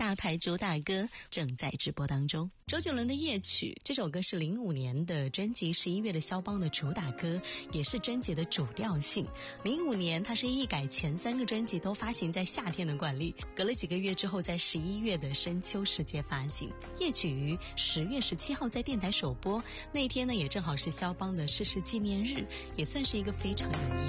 大牌主打歌正在直播当中。周杰伦的夜曲这首歌是05年的专辑11月的肖邦的主打歌，也是专辑的主调性。05年它是一改前3个专辑都发行在夏天的惯例，隔了几个月之后在11月的深秋时节发行。夜曲于10月17号在电台首播，那天呢也正好是肖邦的逝世纪念日，也算是一个非常有意义